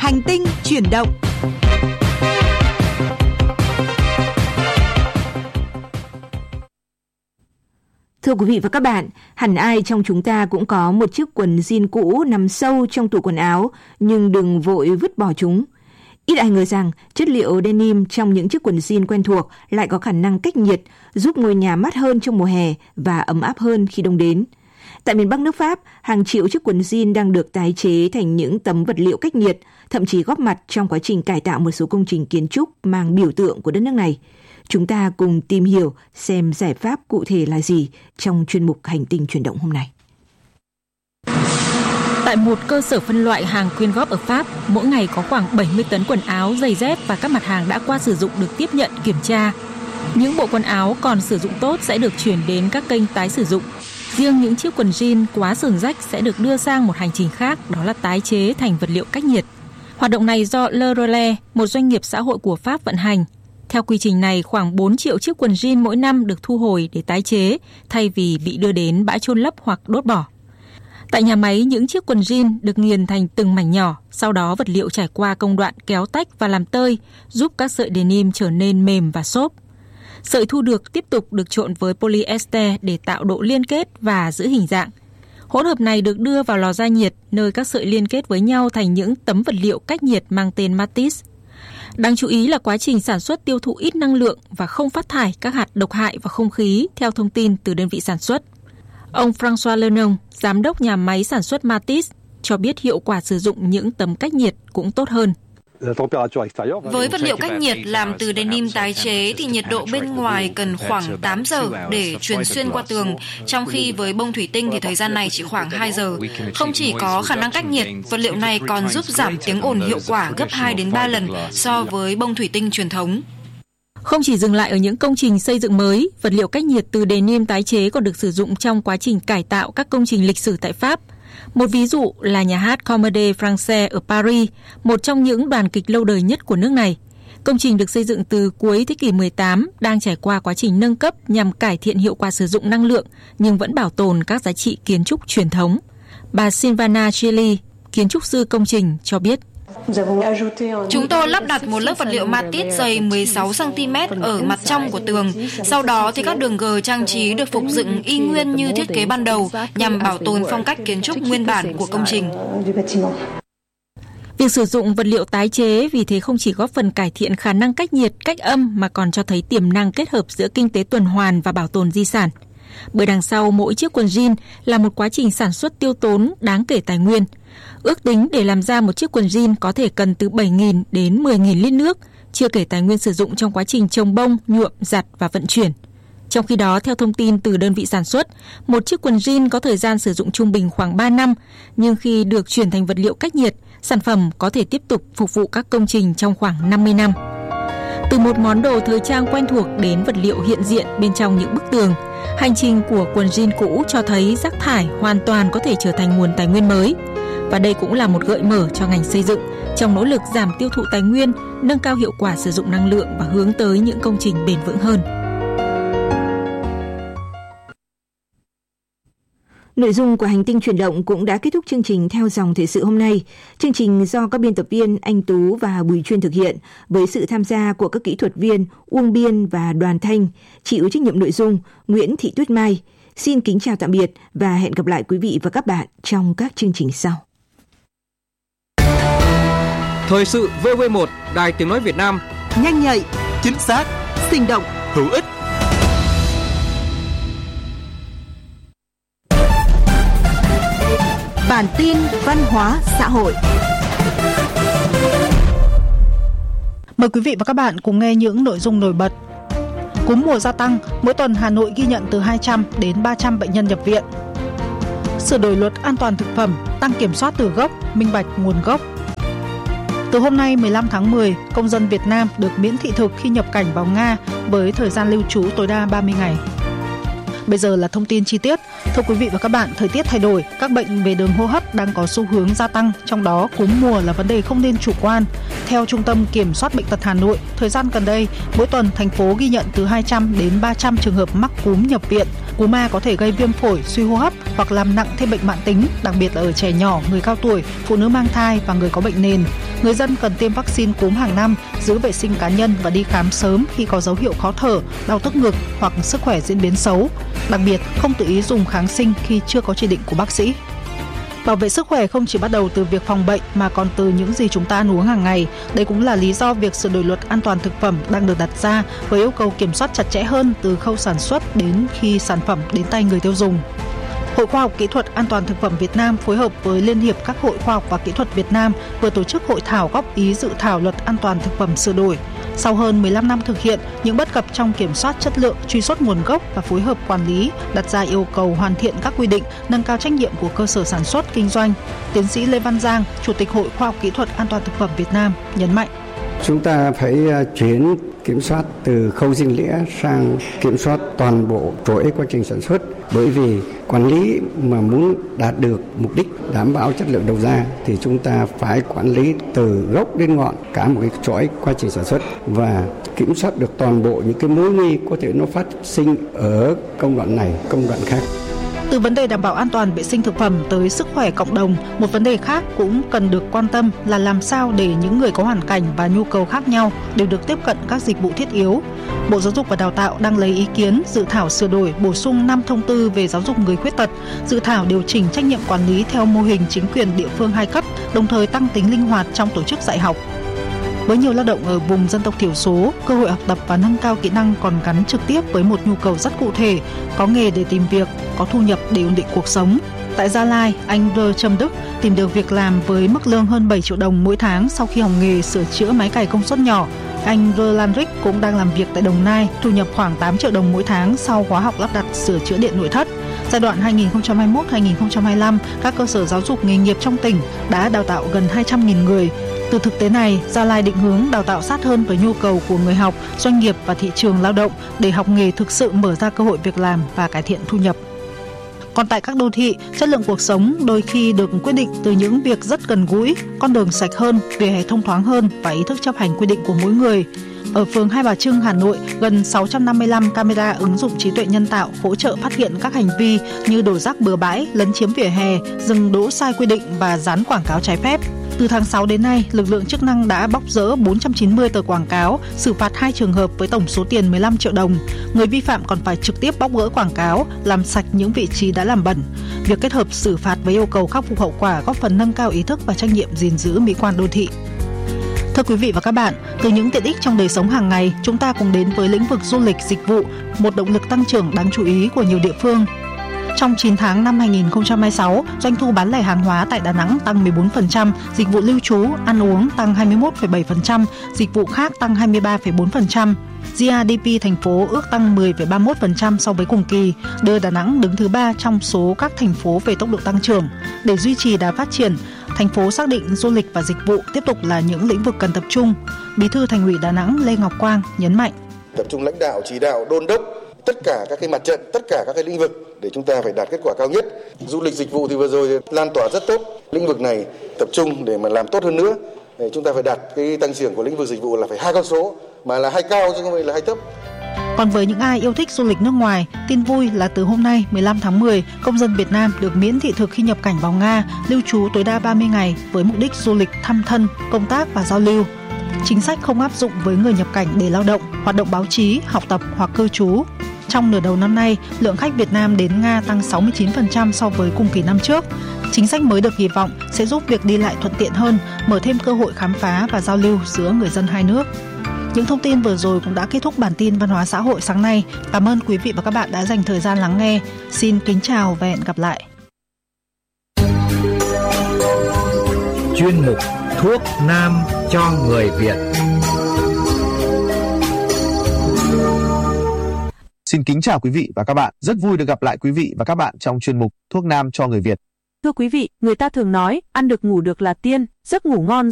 Hành tinh chuyển động. Thưa quý vị và các bạn, hẳn ai trong chúng ta cũng có một chiếc quần jean cũ nằm sâu trong tủ quần áo, nhưng đừng vội vứt bỏ chúng. Ít ai ngờ rằng chất liệu denim trong những chiếc quần jean quen thuộc lại có khả năng cách nhiệt, giúp ngôi nhà mát hơn trong mùa hè và ấm áp hơn khi đông đến. Tại miền Bắc nước Pháp, hàng triệu chiếc quần jean đang được tái chế thành những tấm vật liệu cách nhiệt, thậm chí góp mặt trong quá trình cải tạo một số công trình kiến trúc mang biểu tượng của đất nước này. Chúng ta cùng tìm hiểu xem giải pháp cụ thể là gì trong chuyên mục Hành tinh chuyển động hôm nay. Tại một cơ sở phân loại hàng quyên góp ở Pháp, mỗi ngày có khoảng 70 tấn quần áo, giày dép và các mặt hàng đã qua sử dụng được tiếp nhận kiểm tra. Những bộ quần áo còn sử dụng tốt sẽ được chuyển đến các kênh tái sử dụng. Riêng những chiếc quần jean quá sờn rách sẽ được đưa sang một hành trình khác, đó là tái chế thành vật liệu cách nhiệt. Hoạt động này do Le Relais, một doanh nghiệp xã hội của Pháp vận hành. Theo quy trình này, khoảng 4 triệu chiếc quần jean mỗi năm được thu hồi để tái chế, thay vì bị đưa đến bãi chôn lấp hoặc đốt bỏ. Tại nhà máy, những chiếc quần jean được nghiền thành từng mảnh nhỏ, sau đó vật liệu trải qua công đoạn kéo tách và làm tơi, giúp các sợi denim trở nên mềm và xốp. Sợi thu được tiếp tục được trộn với polyester để tạo độ liên kết và giữ hình dạng. Hỗn hợp này được đưa vào lò gia nhiệt, nơi các sợi liên kết với nhau thành những tấm vật liệu cách nhiệt mang tên Matisse. Đáng chú ý là quá trình sản xuất tiêu thụ ít năng lượng và không phát thải các hạt độc hại vào không khí, theo thông tin từ đơn vị sản xuất. Ông François Lenon, giám đốc nhà máy sản xuất Matisse, cho biết hiệu quả sử dụng những tấm cách nhiệt cũng tốt hơn. Với vật liệu cách nhiệt làm từ denim tái chế thì nhiệt độ bên ngoài cần khoảng 8 giờ để truyền xuyên qua tường, trong khi với bông thủy tinh thì thời gian này chỉ khoảng 2 giờ. Không chỉ có khả năng cách nhiệt, vật liệu này còn giúp giảm tiếng ồn hiệu quả gấp 2 đến 3 lần so với bông thủy tinh truyền thống. Không chỉ dừng lại ở những công trình xây dựng mới, vật liệu cách nhiệt từ denim tái chế còn được sử dụng trong quá trình cải tạo các công trình lịch sử tại Pháp. Một ví dụ là nhà hát Comédie Française ở Paris, một trong những đoàn kịch lâu đời nhất của nước này. Công trình được xây dựng từ cuối thế kỷ 18 đang trải qua quá trình nâng cấp nhằm cải thiện hiệu quả sử dụng năng lượng nhưng vẫn bảo tồn các giá trị kiến trúc truyền thống. Bà Silvana Chili, kiến trúc sư công trình, cho biết. Chúng tôi lắp đặt một lớp vật liệu Matisse dày 16 cm ở mặt trong của tường. Sau đó thì các đường gờ trang trí được phục dựng y nguyên như thiết kế ban đầu nhằm bảo tồn phong cách kiến trúc nguyên bản của công trình. Việc sử dụng vật liệu tái chế vì thế không chỉ góp phần cải thiện khả năng cách nhiệt, cách âm mà còn cho thấy tiềm năng kết hợp giữa kinh tế tuần hoàn và bảo tồn di sản. Bởi đằng sau mỗi chiếc quần jean là một quá trình sản xuất tiêu tốn đáng kể tài nguyên. Ước tính để làm ra một chiếc quần jean có thể cần từ 7.000 đến 10.000 lít nước, chưa kể tài nguyên sử dụng trong quá trình trồng bông, nhuộm, giặt và vận chuyển. Trong khi đó, theo thông tin từ đơn vị sản xuất, một chiếc quần jean có thời gian sử dụng trung bình khoảng 3 năm, nhưng khi được chuyển thành vật liệu cách nhiệt, sản phẩm có thể tiếp tục phục vụ các công trình trong khoảng 50 năm. Từ một món đồ thời trang quen thuộc đến vật liệu hiện diện bên trong những bức tường, hành trình của quần jean cũ cho thấy rác thải hoàn toàn có thể trở thành nguồn tài nguyên mới. Và đây cũng là một gợi mở cho ngành xây dựng trong nỗ lực giảm tiêu thụ tài nguyên, nâng cao hiệu quả sử dụng năng lượng và hướng tới những công trình bền vững hơn. Nội dung của Hành tinh chuyển động cũng đã kết thúc chương trình Theo dòng thời sự hôm nay. Chương trình do các biên tập viên Anh Tú và Bùi Chuyên thực hiện với sự tham gia của các kỹ thuật viên Uông Biên và Đoàn Thanh, chịu trách nhiệm nội dung Nguyễn Thị Tuyết Mai. Xin kính chào tạm biệt và hẹn gặp lại quý vị và các bạn trong các chương trình sau. Thời sự VV1, Đài Tiếng nói Việt Nam. Nhanh nhạy, chính xác, sinh động, hữu ích. Bản tin văn hóa xã hội. Mời quý vị và các bạn cùng nghe những nội dung nổi bật. Cúm mùa gia tăng, mỗi tuần Hà Nội ghi nhận từ 200 đến 300 bệnh nhân nhập viện. Sửa đổi luật an toàn thực phẩm, tăng kiểm soát từ gốc, minh bạch nguồn gốc. Từ hôm nay 15 tháng 10, công dân Việt Nam được miễn thị thực khi nhập cảnh vào Nga với thời gian lưu trú tối đa 30 ngày. Bây giờ là thông tin chi tiết. Thưa quý vị và các bạn, thời tiết thay đổi, các bệnh về đường hô hấp đang có xu hướng gia tăng, trong đó cúm mùa là vấn đề không nên chủ quan. Theo Trung tâm Kiểm soát Bệnh tật Hà Nội, thời gian gần đây, mỗi tuần thành phố ghi nhận từ 200 đến 300 trường hợp mắc cúm nhập viện. Cúm A có thể gây viêm phổi, suy hô hấp hoặc làm nặng thêm bệnh mãn tính, đặc biệt là ở trẻ nhỏ, người cao tuổi, phụ nữ mang thai và người có bệnh nền. Người dân cần tiêm vaccine cúm hàng năm, giữ vệ sinh cá nhân và đi khám sớm khi có dấu hiệu khó thở, đau tức ngực hoặc sức khỏe diễn biến xấu. Đặc biệt, không tự ý dùng kháng sinh khi chưa có chỉ định của bác sĩ. Bảo vệ sức khỏe không chỉ bắt đầu từ việc phòng bệnh mà còn từ những gì chúng ta ăn uống hàng ngày. Đây cũng là lý do việc sửa đổi luật an toàn thực phẩm đang được đặt ra với yêu cầu kiểm soát chặt chẽ hơn từ khâu sản xuất đến khi sản phẩm đến tay người tiêu dùng. Hội Khoa học Kỹ thuật An toàn Thực phẩm Việt Nam phối hợp với Liên hiệp các Hội Khoa học và Kỹ thuật Việt Nam vừa tổ chức hội thảo góp ý dự thảo luật an toàn thực phẩm sửa đổi. Sau hơn 15 năm thực hiện, những bất cập trong kiểm soát chất lượng, truy xuất nguồn gốc và phối hợp quản lý đặt ra yêu cầu hoàn thiện các quy định, nâng cao trách nhiệm của cơ sở sản xuất, kinh doanh. Tiến sĩ Lê Văn Giang, Chủ tịch Hội Khoa học Kỹ thuật An toàn Thực phẩm Việt Nam nhấn mạnh. Chúng ta phải chuyển kiểm soát từ khâu dinh lĩa sang kiểm soát toàn bộ chuỗi quá trình sản xuất. Bởi vì quản lý mà muốn đạt được mục đích đảm bảo chất lượng đầu ra thì chúng ta phải quản lý từ gốc đến ngọn cả một cái chuỗi quá trình sản xuất và kiểm soát được toàn bộ những cái mối nguy có thể nó phát sinh ở công đoạn này, công đoạn khác. Từ vấn đề đảm bảo an toàn vệ sinh thực phẩm tới sức khỏe cộng đồng, một vấn đề khác cũng cần được quan tâm là làm sao để những người có hoàn cảnh và nhu cầu khác nhau đều được tiếp cận các dịch vụ thiết yếu. Bộ Giáo dục và Đào tạo đang lấy ý kiến dự thảo sửa đổi bổ sung 5 thông tư về giáo dục người khuyết tật, dự thảo điều chỉnh trách nhiệm quản lý theo mô hình chính quyền địa phương 2 cấp, đồng thời tăng tính linh hoạt trong tổ chức dạy học. Với nhiều lao động ở vùng dân tộc thiểu số, cơ hội học tập và nâng cao kỹ năng còn gắn trực tiếp với một nhu cầu rất cụ thể, có nghề để tìm việc, có thu nhập để ổn định cuộc sống. Tại Gia Lai, anh Rơ Trâm Đức tìm được việc làm với mức lương hơn 7 triệu đồng mỗi tháng sau khi học nghề sửa chữa máy cày công suất nhỏ. Anh Rơ Lan Rích cũng đang làm việc tại Đồng Nai, thu nhập khoảng 8 triệu đồng mỗi tháng sau khóa học lắp đặt sửa chữa điện nội thất. Giai đoạn 2021-2025, các cơ sở giáo dục nghề nghiệp trong tỉnh đã đào tạo gần 200.000 người. Từ thực tế này, Gia Lai định hướng đào tạo sát hơn với nhu cầu của người học, doanh nghiệp và thị trường lao động để học nghề thực sự mở ra cơ hội việc làm và cải thiện thu nhập. Còn tại các đô thị, chất lượng cuộc sống đôi khi được quyết định từ những việc rất gần gũi, con đường sạch hơn, vỉa hè thông thoáng hơn và ý thức chấp hành quy định của mỗi người. Ở phường Hai Bà Trưng, Hà Nội, gần 655 camera ứng dụng trí tuệ nhân tạo hỗ trợ phát hiện các hành vi như đổ rác bừa bãi, lấn chiếm vỉa hè, dừng đỗ sai quy định và dán quảng cáo trái phép. Từ tháng 6 đến nay, lực lượng chức năng đã bóc dỡ 490 tờ quảng cáo, xử phạt 2 trường hợp với tổng số tiền 15 triệu đồng. Người vi phạm còn phải trực tiếp bóc gỡ quảng cáo, làm sạch những vị trí đã làm bẩn. Việc kết hợp xử phạt với yêu cầu khắc phục hậu quả góp phần nâng cao ý thức và trách nhiệm gìn giữ mỹ quan đô thị. Thưa quý vị và các bạn, từ những tiện ích trong đời sống hàng ngày, chúng ta cùng đến với lĩnh vực du lịch dịch vụ, một động lực tăng trưởng đáng chú ý của nhiều địa phương. Trong 9 tháng năm 2026, doanh thu bán lẻ hàng hóa tại Đà Nẵng tăng 14%, dịch vụ lưu trú, ăn uống tăng 21,7%, dịch vụ khác tăng 23,4%. GDP thành phố ước tăng 10,31% so với cùng kỳ, đưa Đà Nẵng đứng thứ 3 trong số các thành phố về tốc độ tăng trưởng. Để duy trì đà phát triển, thành phố xác định du lịch và dịch vụ tiếp tục là những lĩnh vực cần tập trung. Bí thư Thành ủy Đà Nẵng Lê Ngọc Quang nhấn mạnh. Tập trung lãnh đạo, chỉ đạo, đôn đốc tất cả các cái mặt trận, tất cả các cái lĩnh vực để chúng ta phải đạt kết quả cao nhất. Du lịch dịch vụ thì vừa rồi lan tỏa rất tốt. Lĩnh vực này tập trung để mà làm tốt hơn nữa. Để chúng ta phải đạt cái tăng trưởng của lĩnh vực dịch vụ là phải 2 con số, mà là 2 cao chứ không phải là 2 thấp. Còn với những ai yêu thích du lịch nước ngoài, tin vui là từ hôm nay 15 tháng 10, công dân Việt Nam được miễn thị thực khi nhập cảnh vào Nga, lưu trú tối đa 30 ngày với mục đích du lịch, thăm thân, công tác và giao lưu. Chính sách không áp dụng với người nhập cảnh để lao động, hoạt động báo chí, học tập hoặc cư trú. Trong nửa đầu năm nay, lượng khách Việt Nam đến Nga tăng 69% so với cùng kỳ năm trước. Chính sách mới được kỳ vọng sẽ giúp việc đi lại thuận tiện hơn, mở thêm cơ hội khám phá và giao lưu giữa người dân hai nước. Những thông tin vừa rồi cũng đã kết thúc bản tin văn hóa xã hội sáng nay. Cảm ơn quý vị và các bạn đã dành thời gian lắng nghe. Xin kính chào và hẹn gặp lại. Chuyên mục Thuốc Nam cho người Việt. Xin kính chào quý vị và các bạn. Rất vui được gặp lại quý vị và các bạn trong chuyên mục Thuốc Nam cho người Việt. Thưa quý vị, người ta thường nói ăn được ngủ được là tiên, giấc ngủ ngon